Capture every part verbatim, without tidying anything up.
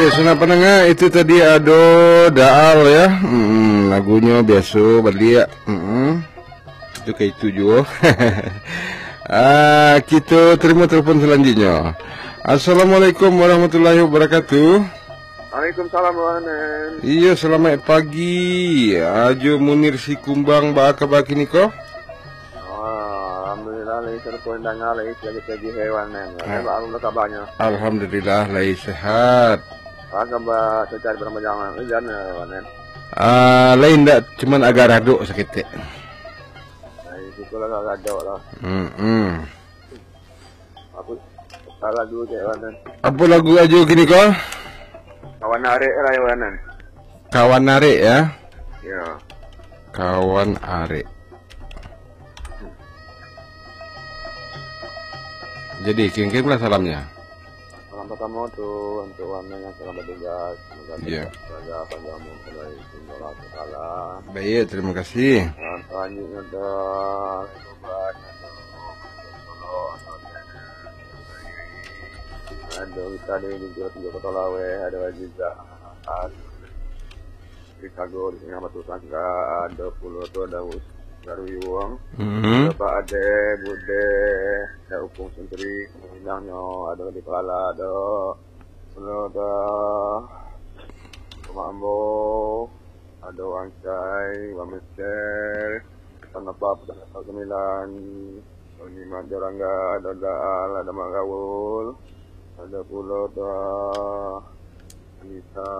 Ya, sunat pendengar, itu tadi Ado Daal ya. Hmm, lagunya biasa balik. Hmm. Itu kayak itu juga. ah, kita terima telefon selanjutnya. Assalamualaikum warahmatullahi wabarakatuh. Waalaikumsalam warahmatullahi. Iya, selamat pagi. Ajo Munir si Kumbang baka baki niko. Alhamdulillah, saya kondang alai lagi-lagi hewan nen. Baru kabarnya. Alhamdulillah, lagi sehat. Kabar secara bermajangan, hujan hewan nen. Ah, lain tak, cuman agak raduk sakit. Nah, itu lah agak raduk lah. Hmm, hmm. Aku salah dulu hewan nen. Apa lagu ajo kini kau? Kawan narik lah hewan nen. Kawan narik ya? Ya. Kawan arek. Jadi kirim-kirimlah salamnya. Salam pertama tuh untuk warna yang telah bertugas. Semoga Ya. jaga panjang umur dari Allah Taala. Baik, terima kasih. Dan selanjutnya dah sobat ada kita di juga tiga kota lawe, ada juga di Kago di sini batu sangka, ada pulau tu ada Garu Yuang, Hmm. ada Ade, Bude, ada Upung Sentri, Hilangnya, ada di Kuala, ada pulau ada Rumah Ambo, ada Wangcai, Wamister, Tanapa, Tanapa Sembilan, Lima Jorangga, ada Daal, ada Magawul, ada pulau ada Anissa.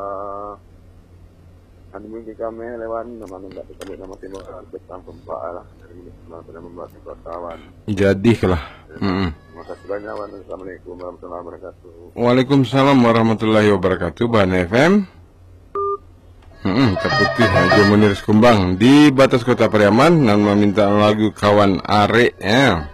Ada mungkin kami lewat nama tidak disebut nama timur bersama pembawa lah dari mana sudah membuat wartawan. Jadi lah. Hmm. Terima kasih banyak. Assalamualaikum warahmatullahi wabarakatuh. Waalaikumsalam warahmatullahi wabarakatuh. Bahan F M. Hmm, terputih Haji Munir Kumbang di batas Kota Pariaman dan meminta lagu Kawan Arek ya.